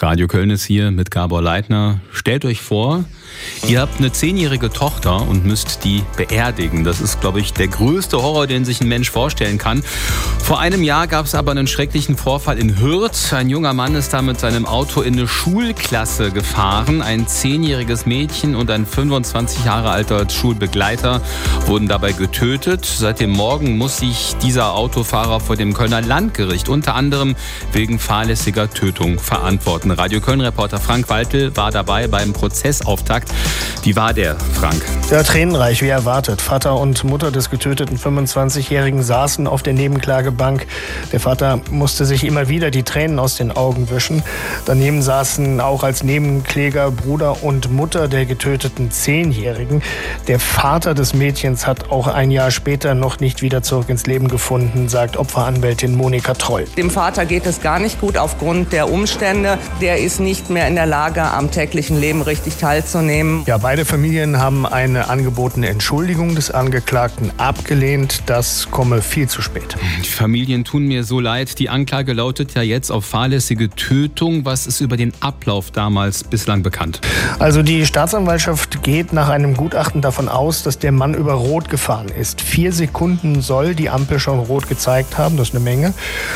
Radio Köln ist hier mit Gabor Leitner. Stellt euch vor, ihr habt eine 10-jährige Tochter und müsst die beerdigen. Das ist, glaube ich, der größte Horror, den sich ein Mensch vorstellen kann. Vor einem Jahr gab es aber einen schrecklichen Vorfall in Hürth. Ein junger Mann ist da mit seinem Auto in eine Schulklasse gefahren. Ein 10-jähriges Mädchen und ein 25 Jahre alter Schulbegleiter wurden dabei getötet. Seit dem Morgen muss sich dieser Autofahrer vor dem Kölner Landgericht unter anderem wegen fahrlässiger Tötung verantworten. Radio Köln-Reporter Frank Waltel war dabei beim Prozessauftakt. Wie war der, Frank? Ja, tränenreich, wie erwartet. Vater und Mutter des getöteten 25-Jährigen saßen auf der Nebenklagebank. Der Vater musste sich immer wieder die Tränen aus den Augen wischen. Daneben saßen auch als Nebenkläger Bruder und Mutter der getöteten 10-Jährigen. Der Vater des Mädchens hat auch ein Jahr später noch nicht wieder zurück ins Leben gefunden, sagt Opferanwältin Monika Troll. Dem Vater geht es gar nicht gut aufgrund der Umstände. Der ist nicht mehr in der Lage, am täglichen Leben richtig teilzunehmen. Ja, beide Familien haben eine angebotene Entschuldigung des Angeklagten abgelehnt. Das komme viel zu spät. Die Familien tun mir so leid. Die Anklage lautet ja jetzt auf fahrlässige Tötung. Was ist über den Ablauf damals bislang bekannt? Also die Staatsanwaltschaft geht nach einem Gutachten davon aus, dass der Mann über Rot gefahren ist. 4 Sekunden soll die Ampel schon rot gezeigt haben. Das ist eine Menge.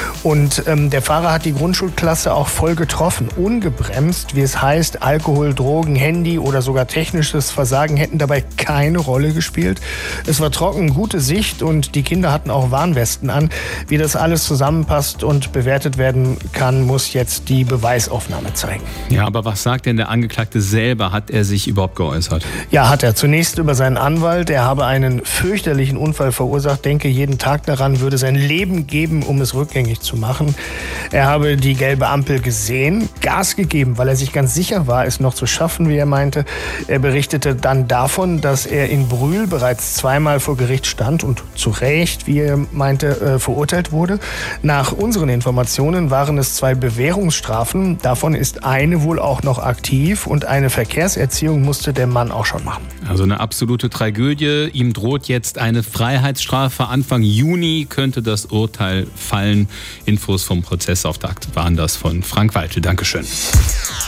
Und der Fahrer hat die Grundschulklasse auch voll getroffen. Ungebremst, wie es heißt, Alkohol, Drogen, Handy oder sogar technisches Versagen hätten dabei keine Rolle gespielt. Es war trocken, gute Sicht und die Kinder hatten auch Warnwesten an. Wie das alles zusammenpasst und bewertet werden kann, muss jetzt die Beweisaufnahme zeigen. Ja, aber was sagt denn der Angeklagte selber? Hat er sich überhaupt geäußert? Ja, hat er. Zunächst über seinen Anwalt. Er habe einen fürchterlichen Unfall verursacht, denke jeden Tag daran, würde sein Leben geben, um es rückgängig zu machen. Er habe die gelbe Ampel gesehen, Gas gegeben, weil er sich ganz sicher war, es noch zu schaffen, wie er meinte. Er berichtete dann davon, dass er in Brühl bereits 2-mal vor Gericht stand und zu Recht, wie er meinte, verurteilt wurde. Nach unseren Informationen waren es 2 Bewährungsstrafen. Davon ist eine wohl auch noch aktiv und eine Verkehrserziehung musste der Mann auch schon machen. Also eine absolute Tragödie. Ihm droht jetzt eine Freiheitsstrafe. Anfang Juni könnte das Urteil fallen. Infos vom Prozessauftakt waren das von Frank Waltel. Dankeschön.